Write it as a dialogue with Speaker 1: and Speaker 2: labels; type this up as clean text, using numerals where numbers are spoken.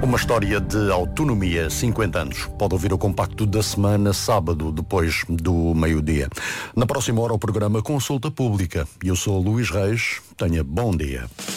Speaker 1: Uma história de autonomia, 50 anos. Pode ouvir o compacto da semana, sábado, depois do meio-dia. Na próxima hora, o programa Consulta Pública. Eu sou Luís Reis. Tenha bom dia.